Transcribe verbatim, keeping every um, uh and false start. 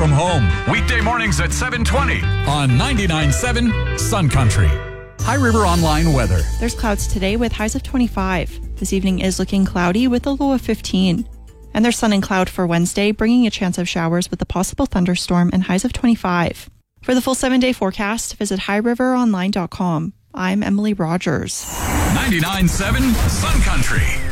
from home. Weekday mornings at seven twenty on ninety-nine point seven Sun Country. High River Online weather. There's clouds today with highs of twenty-five. This evening is looking cloudy with a low of fifteen. And there's sun and cloud for Wednesday, bringing a chance of showers with a possible thunderstorm and highs of twenty-five. For the full seven-day forecast, visit high river online dot com. I'm Emily Rogers. ninety-nine point seven Sun Country.